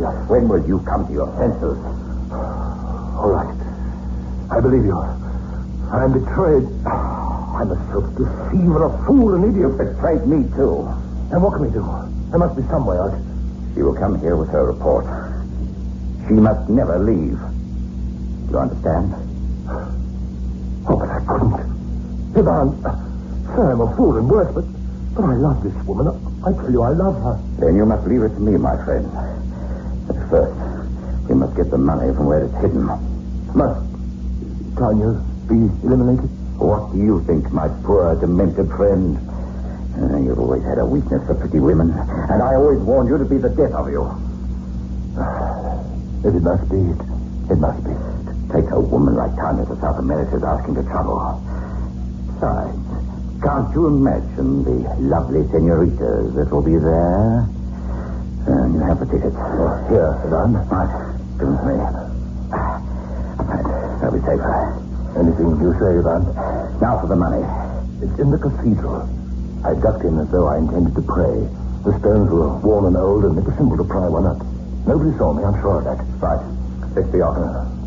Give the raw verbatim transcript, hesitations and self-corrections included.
you. When will you come to your senses? All right. I believe you. I am betrayed. I'm a self-deceiver, a fool, an idiot. You betrayed me, too. And what can we do? There must be some way out. She will come here with her report. She must never leave. Do you understand? Oh, but I couldn't. Ivan, sir, I'm a fool and worse, but, but I love this woman. I, I tell you, I love her. Then you must leave it to me, my friend. But first, we must get the money from where it's hidden. Must Tanya be eliminated? What do you think, my poor, demented friend? Uh, you've always had a weakness for pretty women, and I always warned you to be the death of you. If it must be, it, it must be. To take a woman like Tanya to South America is asking for trouble. Besides, can't you imagine the lovely senoritas that will be there? And you have the tickets. Oh, here, Ivan. Right, give them to me. Right, that'll be safer. Anything you say, Ivan. Now for the money. It's in the cathedral. I ducked in as though I intended to pray. The stones were worn and old, and it was simple to pry one up. Nobody saw me, I'm sure of that. Right. Let's be off. Uh,